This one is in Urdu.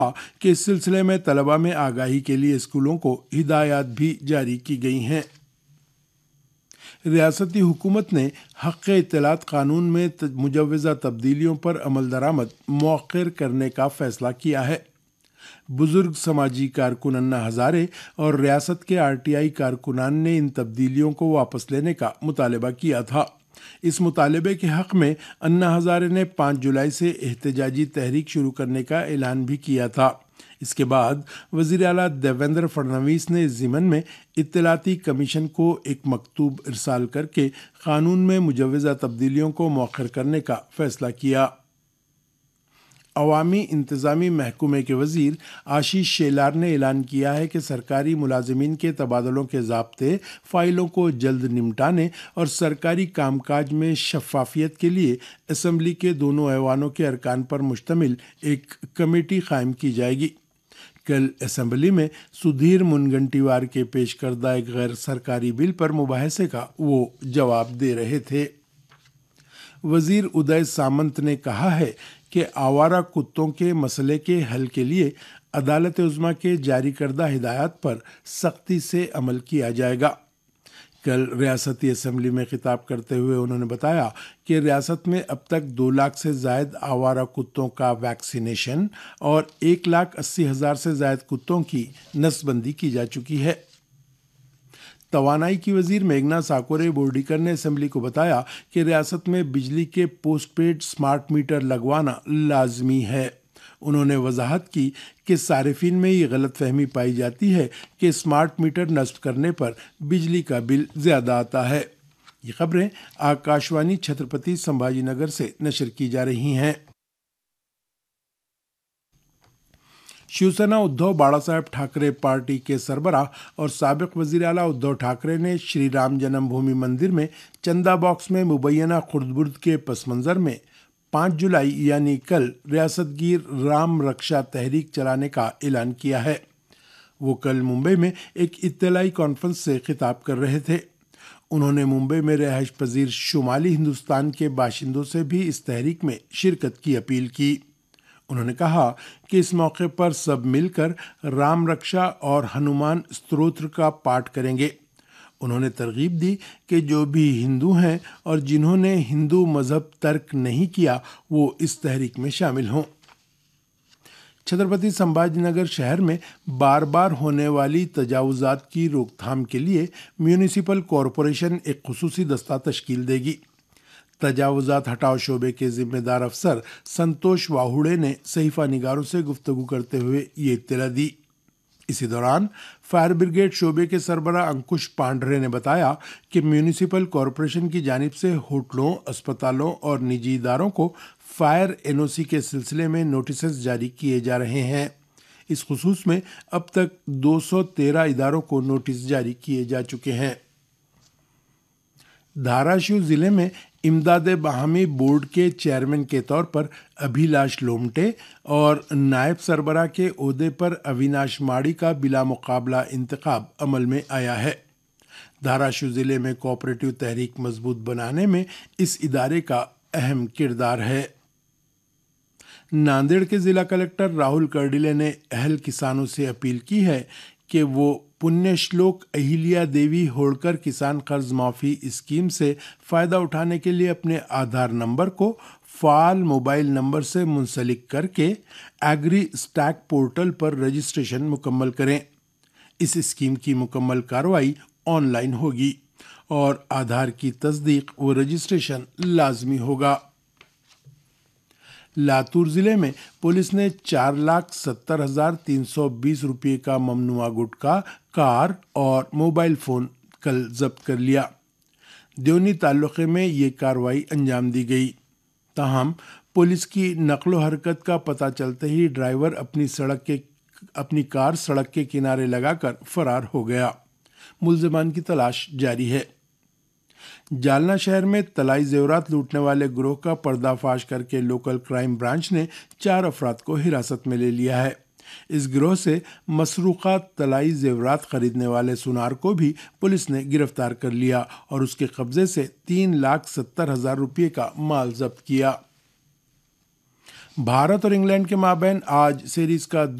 کہ اس سلسلے میں طلبہ میں آگاہی کے لیے اسکولوں کو ہدایات بھی جاری کی گئی ہیں۔ ریاستی حکومت نے حق اطلاعات قانون میں مجوزہ تبدیلیوں پر عمل درآمد مؤخر کرنے کا فیصلہ کیا ہے۔ بزرگ سماجی کارکن انا ہزارے اور ریاست کے RTI کارکنان نے ان تبدیلیوں کو واپس لینے کا مطالبہ کیا تھا۔ اس مطالبے کے حق میں انا ہزارے نے 5 جولائی سے احتجاجی تحریک شروع کرنے کا اعلان بھی کیا تھا۔ اس کے بعد وزیر اعلیٰ دیویندر فڈنویس نے اس ضمن میں اطلاعاتی کمیشن کو ایک مکتوب ارسال کر کے قانون میں مجوزہ تبدیلیوں کو مؤخر کرنے کا فیصلہ کیا۔ عوامی انتظامی محکمے کے وزیر آشیش شیلار نے اعلان کیا ہے کہ سرکاری ملازمین کے تبادلوں کے ضابطے فائلوں کو جلد نمٹانے اور سرکاری کام کاج میں شفافیت کے لیے اسمبلی کے دونوں ایوانوں کے ارکان پر مشتمل ایک کمیٹی قائم کی جائے گی۔ کل اسمبلی میں سدھیر منگنٹیوار کے پیش کردہ ایک غیر سرکاری بل پر مباحثے کا وہ جواب دے رہے تھے۔ وزیر ادے سامنت نے کہا ہے کہ آوارہ کتوں کے مسئلے کے حل کے لیے عدالت عظمیٰ کے جاری کردہ ہدایات پر سختی سے عمل کیا جائے گا۔ کل ریاستی اسمبلی میں خطاب کرتے ہوئے انہوں نے بتایا کہ ریاست میں اب تک 2 لاکھ سے زائد آوارہ کتوں کا ویکسینیشن اور 1,80,000 سے زائد کتوں کی نسل بندی کی جا چکی ہے۔ توانائی کی وزیر میگھنا ساکورے بورڈیکر نے اسمبلی کو بتایا کہ ریاست میں بجلی کے پوسٹ پیڈ سمارٹ میٹر لگوانا لازمی ہے۔ انہوں نے وضاحت کی کہ صارفین میں یہ غلط فہمی پائی جاتی ہے کہ سمارٹ میٹر نصب کرنے پر بجلی کا بل زیادہ آتا ہے۔ یہ خبریں آکاشوانی چھترپتی سمبھاجی نگر سے نشر کی جا رہی ہیں۔ شیوسینا ادھو بالا صاحب ٹھاکرے پارٹی کے سربراہ اور سابق وزیر اعلیٰ ادھو ٹھاکرے نے شری رام جنم بھومی مندر میں چندہ باکس میں مبینہ خرد برد کے پس منظر میں 5 جولائی یعنی کل ریاست گیر رام رکشا تحریک چلانے کا اعلان کیا ہے۔ وہ کل ممبئی میں ایک اطلاعی کانفرنس سے خطاب کر رہے تھے۔ انہوں نے ممبئی میں رہائش پذیر شمالی ہندوستان کے باشندوں سے بھی اس تحریک میں شرکت کی اپیل کی۔ انہوں نے کہا کہ اس موقع پر سب مل کر رام رکشا اور ہنومان ستوتر کا پاٹھ کریں گے۔ انہوں نے ترغیب دی کہ جو بھی ہندو ہیں اور جنہوں نے ہندو مذہب ترک نہیں کیا وہ اس تحریک میں شامل ہوں۔ چھترپتی سمبھاجی نگر شہر میں بار بار ہونے والی تجاوزات کی روک تھام کے لیے میونسپل کارپوریشن ایک خصوصی دستہ تشکیل دے گی۔ تجاوزات ہٹاؤ شعبے کے ذمہ دار افسر سنتوش واہوڑے نے صحیفہ نگاروں سے گفتگو کرتے ہوئے یہ اطلاع دی۔ اسی دوران فائر بریگیڈ شعبے کے سربراہ انکش پانڈرے نے بتایا کہ میونسپل کارپوریشن کی جانب سے ہوٹلوں، اسپتالوں اور نجی اداروں کو فائر NOC کے سلسلے میں نوٹسز جاری کیے جا رہے ہیں۔ اس خصوص میں اب تک 213 اداروں کو نوٹس جاری کیے جا چکے ہیں۔ دھاراشیو ضلع میں امداد باہمی بورڈ کے چیئرمین کے طور پر ابھیلاش لومٹے اور نائب سربراہ کے عہدے پر اویناش ماڑی کا بلا مقابلہ انتخاب عمل میں آیا ہے۔ دھاراشیو ضلع میں کوآپریٹو تحریک مضبوط بنانے میں اس ادارے کا اہم کردار ہے۔ ناندیڑ کے ضلع کلکٹر راہل کرڈیلے نے اہل کسانوں سے اپیل کی ہے کہ وہ پنیہ شلوک اہیلیا دیوی ہوڑکر کسان قرض معافی اسکیم سے فائدہ اٹھانے کے لیے اپنے آدھار نمبر کو فعال موبائل نمبر سے منسلک کر کے ایگری اسٹیک پورٹل پر رجسٹریشن مکمل کریں۔ اس اسکیم کی مکمل کارروائی آن لائن ہوگی اور آدھار کی تصدیق و رجسٹریشن لازمی ہوگا۔ لاتور ضلع میں پولیس نے 4,70,320 روپے کا ممنوعہ گٹکا، کار اور موبائل فون کل ضبط کر لیا۔ دیونی تعلقے میں یہ کارروائی انجام دی گئی۔ تاہم پولیس کی نقل و حرکت کا پتہ چلتے ہی ڈرائیور اپنی کار سڑک کے کنارے لگا کر فرار ہو گیا۔ ملزمان کی تلاش جاری ہے۔ جالنا شہر میں طلائی زیورات لوٹنے والے گروہ کا پردہ فاش کر کے لوکل کرائم برانچ نے 4 افراد کو حراست میں لے لیا ہے۔ اس گروہ سے مسروقہ طلائی زیورات خریدنے والے سنار کو بھی پولیس نے گرفتار کر لیا اور اس کے قبضے سے 3,70,000 روپے کا مال ضبط کیا۔ भारत और इंग्लैंड के माबैन आज सीरीज का